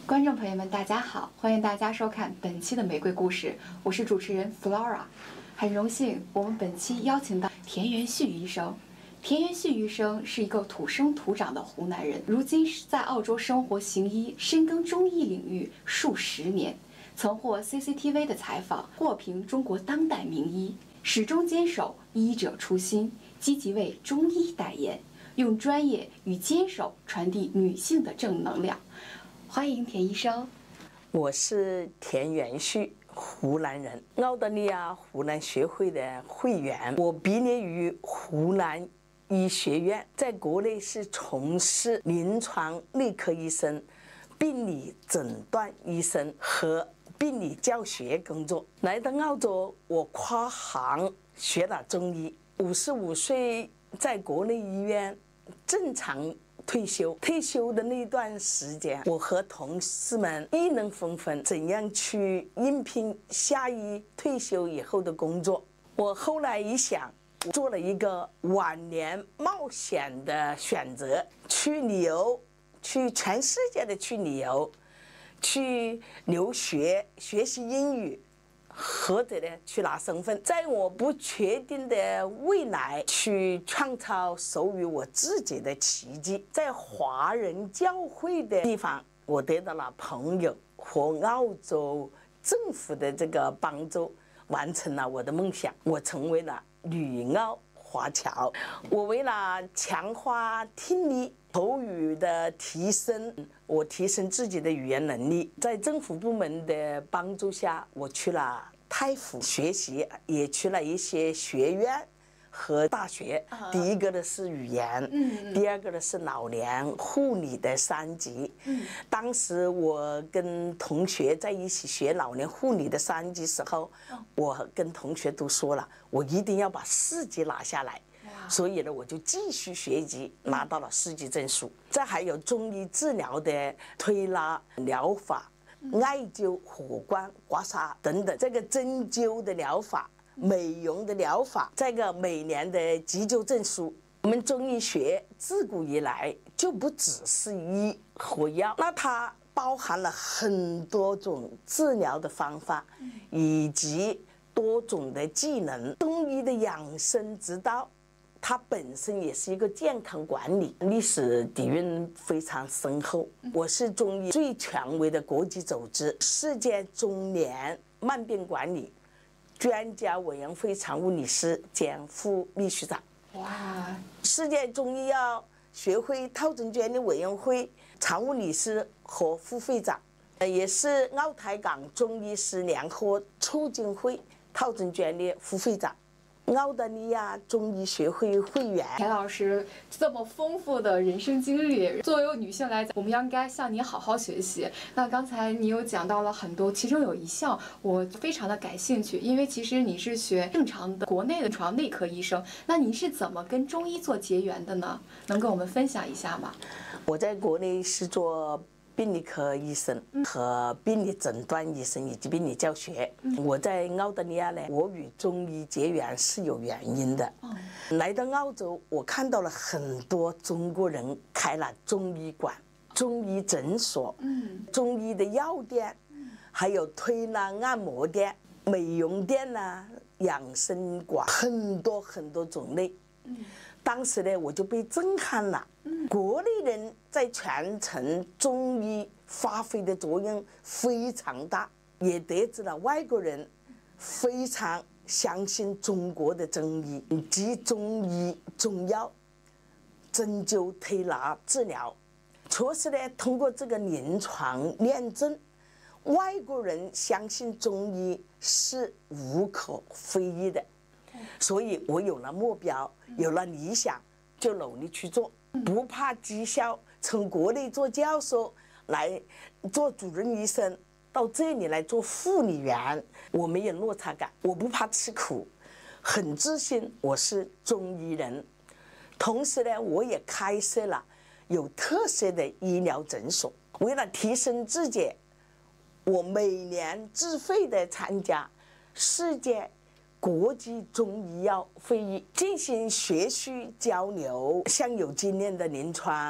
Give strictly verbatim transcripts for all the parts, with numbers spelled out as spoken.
观众朋友们，大家好，欢迎大家收看本期的玫瑰故事，我是主持人 Flora。很荣幸，我们本期邀请到田元旭医生。田元旭医生是一个土生土长的湖南人，如今在澳洲生活行医，深耕中医领域数十年，曾获 C C T V 的采访，获评中国当代名医，始终坚守医者初心，积极为中医代言，用专业与坚守传递女性的正能量。欢迎田医生。 我是田元旭，湖南人，澳大利亚湖南学会的会员。我毕业于湖南医学院，在国内是从事临床内科医生、病理诊断医生和病理教学工作。来到澳洲，我跨行学了中医。五十五岁在国内医院正常退休，退休的那段时间，我和同事们议论纷纷，怎样去应聘下一退休以后的工作。我后来一想，做了一个晚年冒险的选择，去旅游，去全世界的去旅游，去留学，学习英语。或者呢，去拿身份，在我不确定的未来，去创造属于我自己的奇迹。在华人教会的地方，我得到了朋友和澳洲政府的这个帮助，完成了我的梦想。我成为了旅澳华侨。我为了强化听力、口语的提升，我提升自己的语言能力，在政府部门的帮助下，我去了泰府学习，也去了一些学院和大学。第一个呢是语言，嗯，第二个呢是老年护理的三级。嗯，当时我跟同学在一起学老年护理的三级时候，我跟同学都说了，我一定要把四级拿下来。所以呢，我就继续学习，拿到了四级证书。再还有中医治疗的推拿疗法、艾灸、火光、刮痧等等，这个针灸的疗法、美容的疗法，这个每年的急救证书。我们中医学自古以来就不只是医和药，那它包含了很多种治疗的方法，以及多种的技能。中医的养生之道，它本身也是一个健康管理，历史底蕴非常深厚。我是中医最权威的国际组织世界中年慢病管理专家委员会常务理事兼副秘书长。哇！世界中医药学会套证监理委员会常务理事和副会长，也是澳台港中医师联合促进会套证监理副会长。澳大利亚中医学会会员。 田老师这么丰富的人生经历，作为女性来讲，我们应该向你好好学习。那刚才你有讲到了很多，其中有一项我非常的感兴趣，因为其实你是学正常的国内的床内科医生，那你是怎么跟中医做结缘的呢？能跟我们分享一下吗？ 我在国内是做病理科医生和病理诊断医生以及病理教学。我在澳大利亚呢，我与中医结缘是有原因的。来到澳洲，我看到了很多中国人开了中医馆、中医诊所、中医的药店，还有推拿按摩店、美容店呐、养生馆，很多很多种类。当时呢，我就被震撼了。国内人在传承中医发挥的作用非常大，也得知了外国人非常相信中国的中医及中医中药、针灸、推拿治疗。确实呢，通过这个临床验证，外国人相信中医是无可非议的。所以我有了目标，有了理想，就努力去做，不怕绩效。从国内做教授来做主任医生，到这里来做护理员，我没有落差感，我不怕吃苦，很自信我是中医人。同时呢，我也开设了有特色的医疗诊所。为了提升自己，我每年自费的参加世界国际中医药会议，进行学术交流，向有经验的临床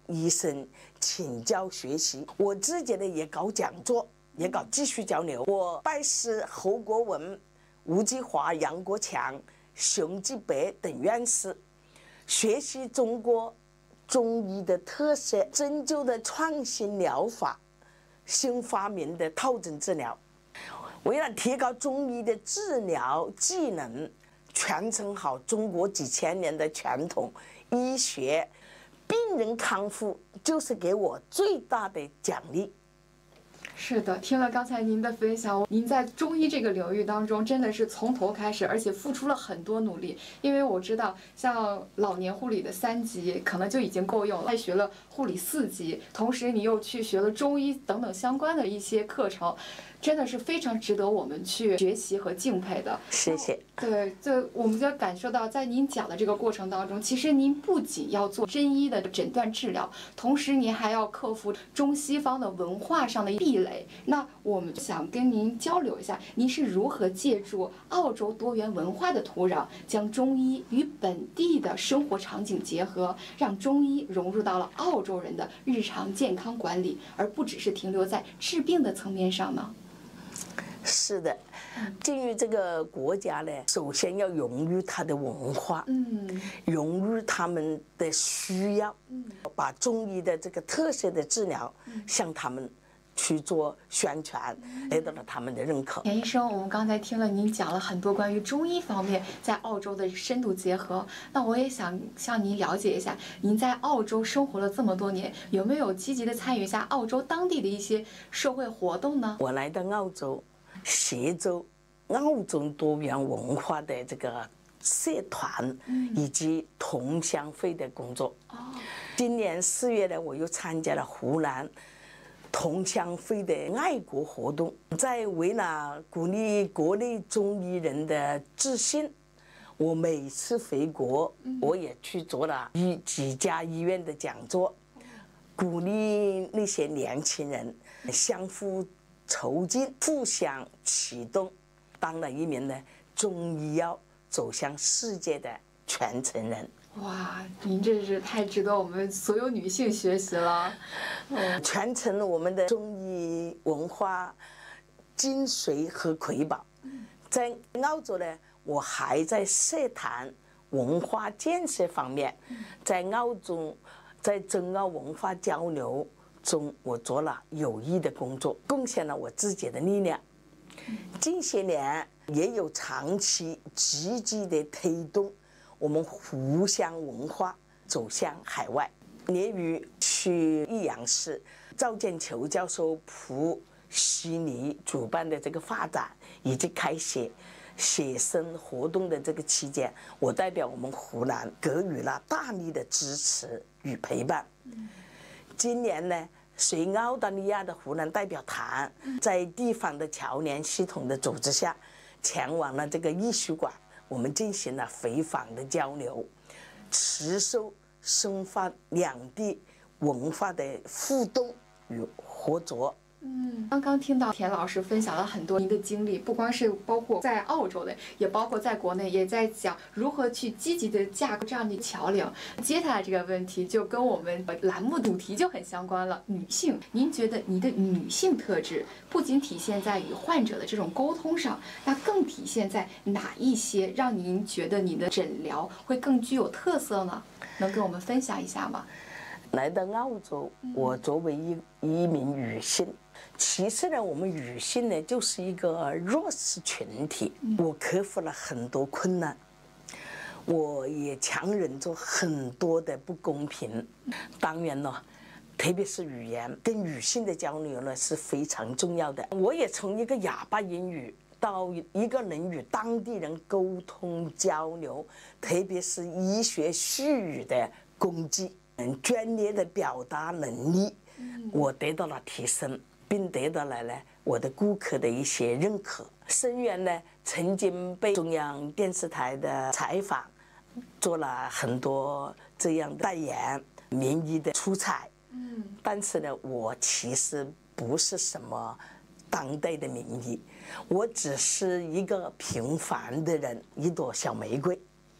医生请教学习。我自己呢也搞讲座，也搞继续交流。我拜师侯国文、吴继华、杨国强、熊继北等院士，学习中国中医的特色，针灸的创新疗法，新发明的套针治疗。为了提高中医的治疗技能，传承好中国几千年的传统医学，病人康复就是给我最大的奖励。 是的，听了刚才您的分享，您在中医这个领域当中真的是从头开始，而且付出了很多努力。因为我知道，像老年护理的三级可能就已经够用了，还学了护理四级，同时你又去学了中医等等相关的一些课程。真的是非常值得我们去学习和敬佩的。 谢谢。 对，这我们就感受到，在您讲的这个过程当中，其实您不仅要做真医的诊断治疗，同时您还要克服中西方的文化上的壁垒。那我们想跟您交流一下，您是如何借助澳洲多元文化的土壤，将中医与本地的生活场景结合，让中医融入到了澳洲人的日常健康管理，而不只是停留在治病的层面上呢？ 是的，进入这个国家呢，首先要融入它的文化，嗯，融入他们的需要，嗯，把中医的这个特色的治疗向他们去做宣传，得到了他们的认可。 田医生，我们刚才听了您讲了很多关于中医方面在澳洲的深度结合，那我也想向您了解一下，您在澳洲生活了这么多年，有没有积极的参与一下澳洲当地的一些社会活动呢？ 我来到澳洲，协助澳洲多元文化的这个社团以及同乡会的工作。今年四月呢，我又参加了湖南同乡会的爱国活动，在为了鼓励国内中医人的自信，我每次回国，我也去做了一几家医院的讲座，鼓励那些年轻人相互筹金，互相启动，当了一名呢中医药走向世界的传承人。 哇，您这是太值得我们所有女性学习了， 嗯，传承了我们的中医文化精髓和瑰宝。在澳洲呢，我还在社坛文化建设方面，在澳洲在中澳文化交流中，我做了有益的工作，贡献了我自己的力量。近些年也有长期积极的推动我们湖湘文化走向海外。年于去益阳市赵建球教授普悉尼主办的这个发展以及开写写生活动的这个期间，我代表我们湖南给予了大力的支持与陪伴。今年呢，随澳大利亚的湖南代表团在地方的侨联系统的组织下，前往了这个艺术馆，我们进行了回访的交流，持续深化两地文化的互动与合作。 嗯，刚刚听到田老师分享了很多您的经历，不光是包括在澳洲的，也包括在国内，也在讲如何去积极的架构这样的桥梁。接下来这个问题就跟我们栏目主题就很相关了，女性。您觉得你的女性特质不仅体现在与患者的这种沟通上，那更体现在哪一些让您觉得你的诊疗会更具有特色呢？能跟我们分享一下吗？ 来到澳洲，我作为一一名女性，其实呢，我们女性呢就是一个弱势群体。我克服了很多困难，我也强忍着很多的不公平。当然了，特别是语言跟女性的交流呢是非常重要的。我也从一个哑巴英语到一个能与当地人沟通交流，特别是医学术语的工具。专业的表达能力，我得到了提升，并得到了呢我的顾客的一些认可。生源呢曾经被中央电视台的采访，做了很多这样代言、名医的出彩。嗯，但是呢，我其实不是什么当代的名医，我只是一个平凡的人，一朵小玫瑰。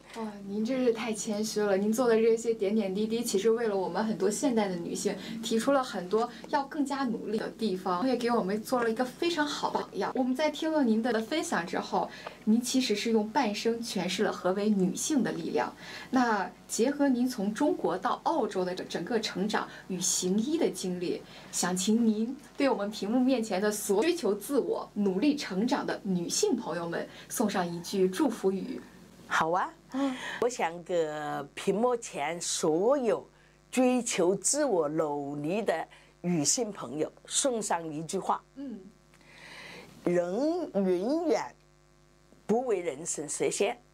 哇，您真是太谦虚了！您做的这些点点滴滴，其实为了我们很多现代的女性提出了很多要更加努力的地方，也给我们做了一个非常好的榜样。我们在听了您的分享之后，您其实是用半生诠释了何为女性的力量。那结合您从中国到澳洲的整个成长与行医的经历，想请您对我们屏幕面前的所有追求自我、努力成长的女性朋友们送上一句祝福语。 好啊，我想给屏幕前所有追求自我努力的女性朋友送上一句话： 嗯， 人永远不为人生设限，